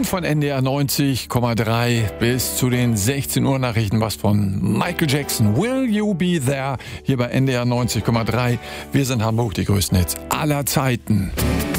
9 von NDR 90,3 bis zu den 16 Uhr Nachrichten. Was von Michael Jackson. Will You Be There? Hier bei NDR 90,3. Wir sind Hamburg, die größten Hits aller Zeiten.